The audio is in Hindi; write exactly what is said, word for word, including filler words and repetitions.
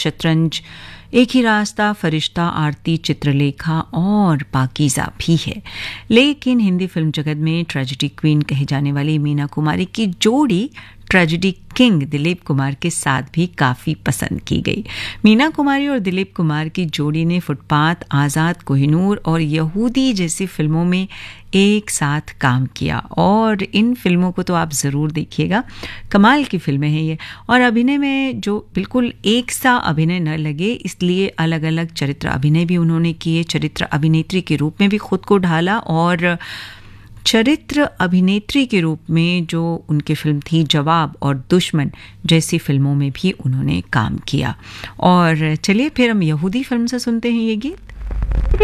शतरंज, एक ही रास्ता, फरिश्ता, आरती, चित्रलेखा और पाकीज़ा भी है। लेकिन हिंदी फिल्म जगत में ट्रेजेडी क्वीन कही जाने वाली मीना कुमारी की जोड़ी ट्रेजेडी किंग दिलीप कुमार के साथ भी काफ़ी पसंद की गई। मीना कुमारी और दिलीप कुमार की जोड़ी ने फुटपाथ, आज़ाद, कोहिनूर और यहूदी जैसी फिल्मों में एक साथ काम किया और इन फिल्मों को तो आप ज़रूर देखिएगा, कमाल की फिल्में हैं ये। और अभिनय में जो बिल्कुल एक सा अभिनय न लगे इसलिए अलग अलग चरित्र अभिनय भी उन्होंने किए, चरित्र अभिनेत्री के रूप में भी खुद को ढाला और चरित्र अभिनेत्री के रूप में जो उनकी फिल्म थी जवाब और दुश्मन जैसी फिल्मों में भी उन्होंने काम किया। और चलिए फिर हम यहूदी फिल्म से सुनते हैं ये गीत।